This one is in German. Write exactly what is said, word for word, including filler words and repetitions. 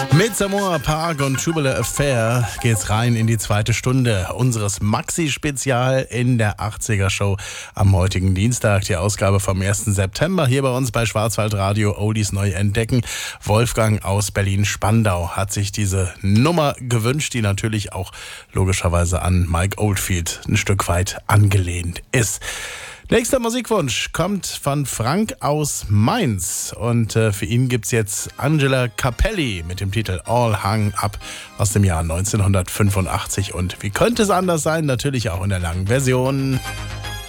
Mit Samoa Park und Tubular Affair geht's rein in die zweite Stunde unseres Maxi-Spezial in der achtziger-Show am heutigen Dienstag. Die Ausgabe vom ersten September hier bei uns bei Schwarzwaldradio Oldies neu entdecken. Wolfgang aus Berlin-Spandau hat sich diese Nummer gewünscht, die natürlich auch logischerweise an Mike Oldfield ein Stück weit angelehnt ist. Nächster Musikwunsch kommt von Frank aus Mainz und äh, für ihn gibt's jetzt Angela Capelli mit dem Titel All Hung Up aus dem Jahr neunzehnhundertfünfundachtzig und wie könnte es anders sein, natürlich auch in der langen Version.